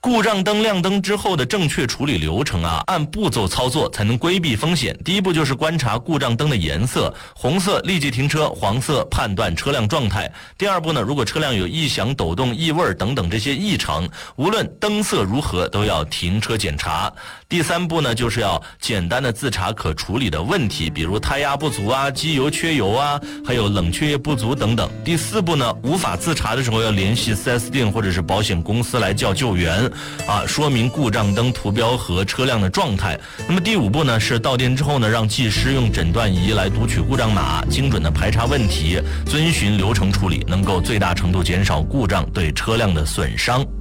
故障灯亮灯之后的正确处理流程啊，按步骤操作才能规避风险。第一步就是观察故障灯的颜色，红色立即停车，黄色判断车辆状态。第二步呢，如果车辆有异响、抖动、异味等等这些异常，无论灯色如何都要停车检查。第三步呢，就是要简单的自查可处理的问题，比如胎压不足啊、机油缺油啊，还有冷却液不足等等。第四步呢，无法自查的时候要联系 4S 店或者是保险公司来叫救援啊，说明故障灯图标和车辆的状态。那么第五步呢，是到店之后呢，让技师用诊断仪来读取故障码，精准的排查问题，遵循流程处理，能够最大程度减少故障对车辆的损伤。